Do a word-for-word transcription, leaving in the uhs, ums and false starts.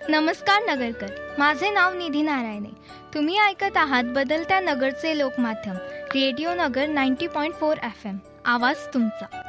नमस्कार नगरकर, माझे नाव निधी नारायणे. तुम्ही ऐकत आहात बदलत्या नगरचे लोकमाध्यम रेडिओ नगर नव्वद पॉईंट चार एफ एम. आवाज तुमचा.